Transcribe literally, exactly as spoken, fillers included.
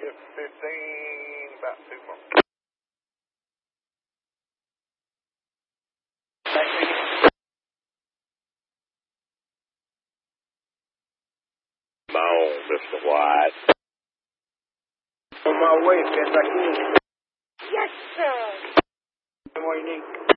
fifteen, about two more. Come on, Mister White. On my way as best I can. Yes, sir. What do you need?